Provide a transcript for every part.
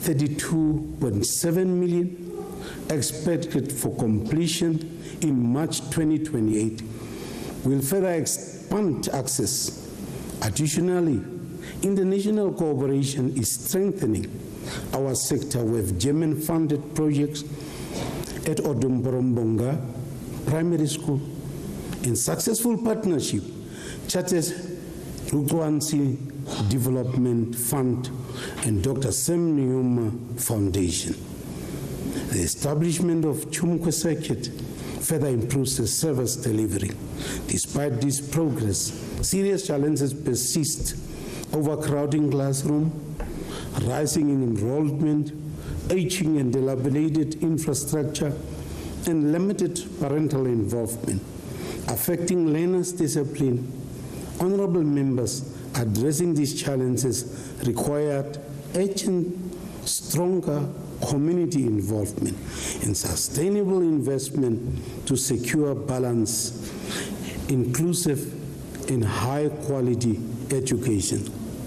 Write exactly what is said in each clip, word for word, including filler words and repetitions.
thirty-two point seven million, expected for completion in March twenty twenty-eight, will further expand access. Additionally, international cooperation is strengthening our sector with German-funded projects at Odumborombonga Primary School in successful partnership, such as Rukwansi Development Fund and Doctor Sam Nujoma Foundation. The establishment of Chumkwe Circuit further improves the service delivery. Despite this progress, serious challenges persist: overcrowding classrooms, rising in enrollment, aging and dilapidated infrastructure, and limited parental involvement, affecting learners' discipline. Honorable members, addressing these challenges required urgent, stronger community involvement and sustainable investment to secure balanced, inclusive, and high-quality education.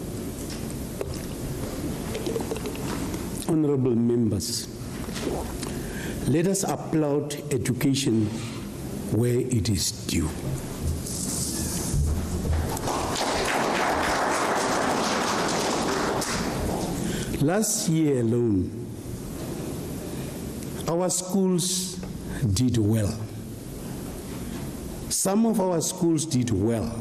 Honorable members, let us applaud education where it is due. Last year alone, our schools did well. Some of our schools did well.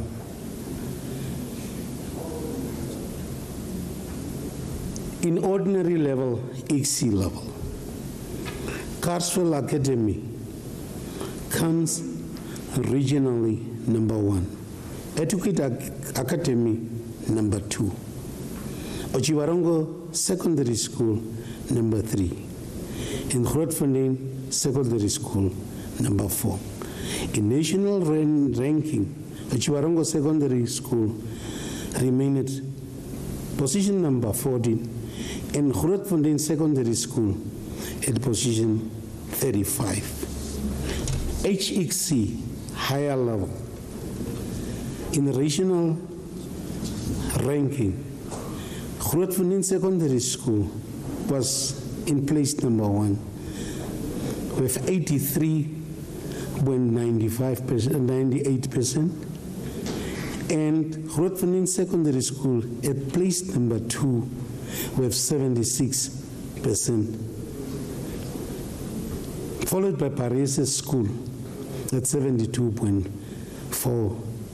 In ordinary level, X C level, Carswell Academy comes regionally number one. Educate Academy number two. Ochiwarongo Secondary School number three. In Grootfontein Secondary School number four. In national ran ranking, Ochiwarongo Secondary School remained position number fourteen, and Grootfontein Secondary School at position thirty-five. H X C, higher level. In regional ranking, Grootfontein Secondary School was in place number one with eighty-three point nine five percent, ninety-eight percent, and Grootfontein Secondary School at place number two with seventy-six percent, followed by Parese School at seventy-two point four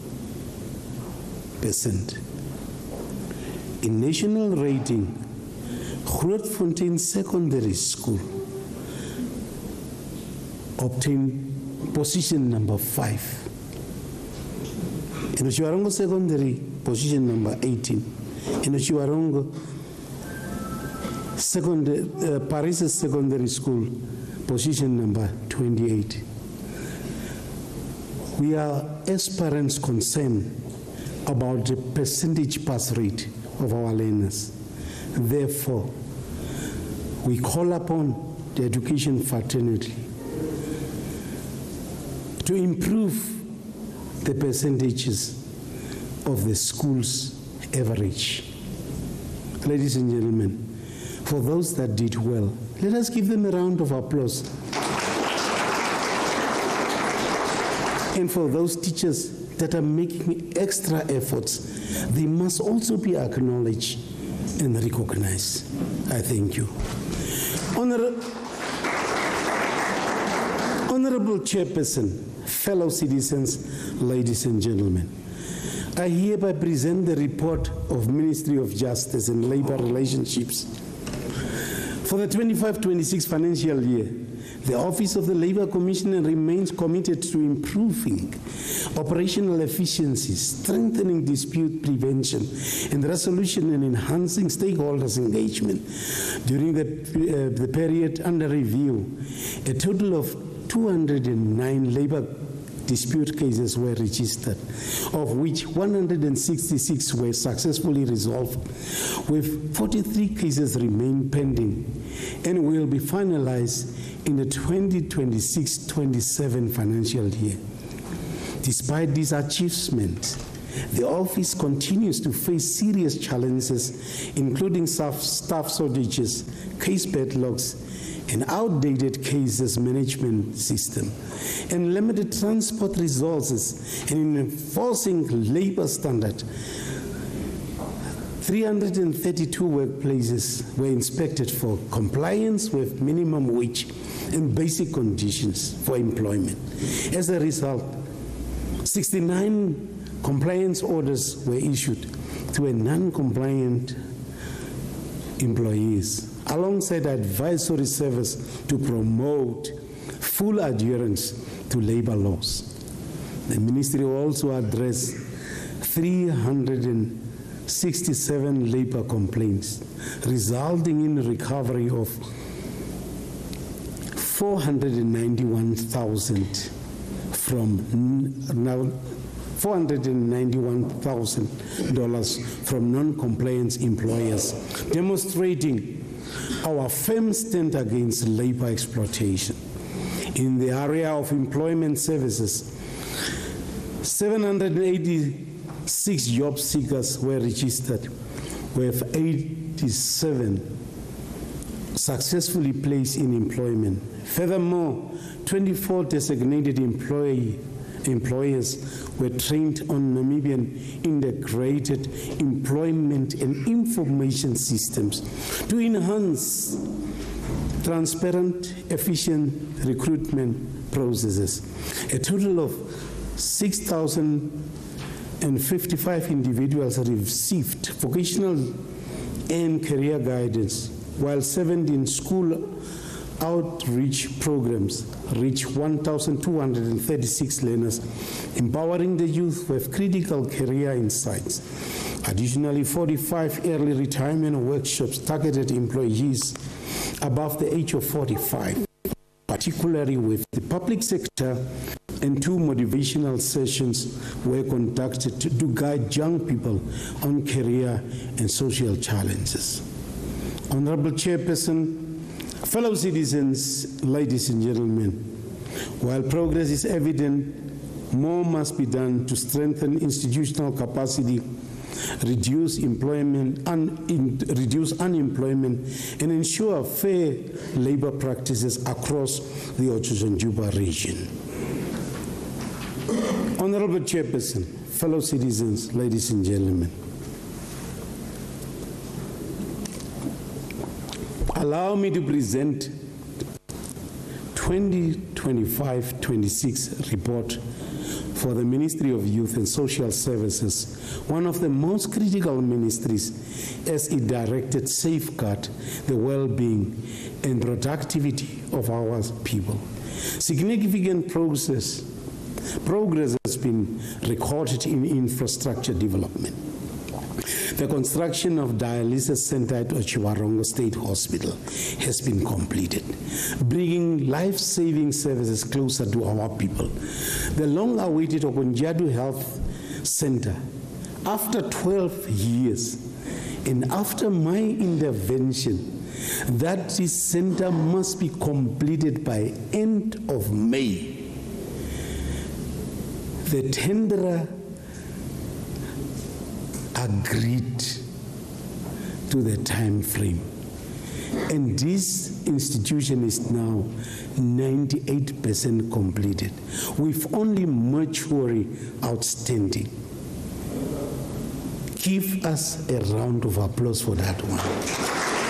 percent. In national rating, Grootfontein Secondary School obtained position number five. In Ochiwarongo Secondary, position number eighteen. In Ochiwarongo Secondary, uh, Parese Secondary School, position number twenty-eight. We are, as parents, concerned about the percentage pass rate of our learners. Therefore, we call upon the education fraternity to improve the percentages of the school's average. Ladies and gentlemen, for those that did well, let us give them a round of applause. And for those teachers that are making extra efforts, they must also be acknowledged and recognized. I thank you. Honor Honorable Chairperson, fellow citizens, ladies and gentlemen, I hereby present the report of Ministry of Justice and Labor Relationships. For the twenty-five twenty-six financial year, the Office of the Labor Commissioner remains committed to improving operational efficiencies, strengthening dispute prevention and resolution, and enhancing stakeholders' engagement. During the, uh, the period under review, a total of two hundred nine labor dispute cases were registered, of which one hundred sixty-six were successfully resolved, with forty-three cases remain pending and will be finalized in the twenty twenty-six twenty-seven financial year. Despite these achievements, the office continues to face serious challenges, including staff, staff shortages, case backlogs, an outdated cases management system, and limited transport resources, and in enforcing labor standards. three hundred thirty-two workplaces were inspected for compliance with minimum wage and basic conditions for employment. As a result, sixty-nine compliance orders were issued to a non-compliant employees, alongside advisory service to promote full adherence to labor laws. The ministry also addressed three hundred sixty-seven labor complaints, resulting in recovery of four hundred ninety-one thousand from now four hundred ninety-one thousand dollars from non-compliance employers, demonstrating our firm stand against labor exploitation. In the area of employment services, seven hundred eighty-six job seekers were registered, with eighty-seven successfully placed in employment. Furthermore, twenty-four designated employee employers were trained on Namibian integrated employment and information systems to enhance transparent, efficient recruitment processes. A total of six thousand fifty-five individuals received vocational and career guidance, while seventeen school outreach programs reached one thousand two hundred thirty-six learners, empowering the youth with critical career insights. Additionally, forty-five early retirement workshops targeted employees above the age of forty-five, particularly with the public sector, and two motivational sessions were conducted to, to guide young people on career and social challenges. Honorable Chairperson, fellow citizens, ladies and gentlemen, while progress is evident, more must be done to strengthen institutional capacity, reduce employment, un, in, reduce unemployment, and ensure fair labor practices across the Otjiwarongo region. Honorable Chairperson, fellow citizens, ladies and gentlemen, allow me to present twenty twenty-five twenty-six report for the Ministry of Youth and Social Services, one of the most critical ministries, as it directed safeguard the well-being and productivity of our people. Significant progress, progress has been recorded in infrastructure development. The construction of dialysis center at Otjiwarongo State Hospital has been completed, bringing life-saving services closer to our people. The long-awaited Okonjadu Health Center, after twelve years, and after my intervention, that this center must be completed by end of May. The tenderer agreed to the time frame, and this institution is now ninety-eight percent completed, with only mortuary outstanding. Give us a round of applause for that one.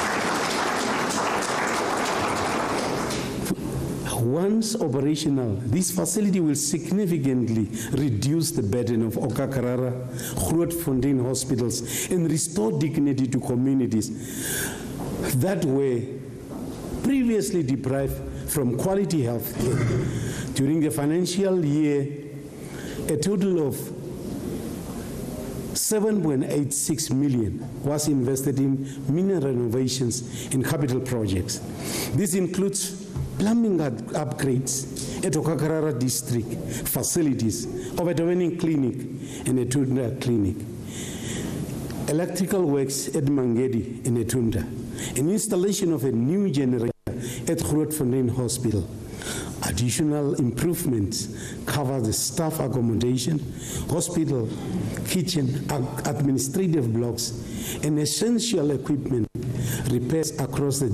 Once operational, this facility will significantly reduce the burden of Okakarara, Grootfontein hospitals, and restore dignity to communities that were previously deprived from quality health care. During the financial year, a total of seven point eight six million was invested in minor renovations and capital projects. This includes plumbing upgrades at Okakarara district facilities, of a Dowening clinic and a Etunda clinic, electrical works at Mangedi in Etunda, an installation of a new generator at Grootfontein Hospital, Additional improvements cover the staff accommodation, hospital, kitchen, administrative blocks, and essential equipment repairs across the